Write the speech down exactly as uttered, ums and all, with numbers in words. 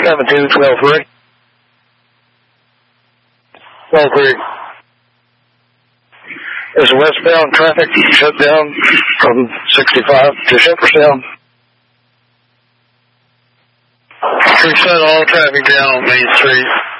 seven two, twelve three. twelve three. There's westbound traffic shut down from sixty-five to Shepherdstown. We shut all traffic down on Main Street.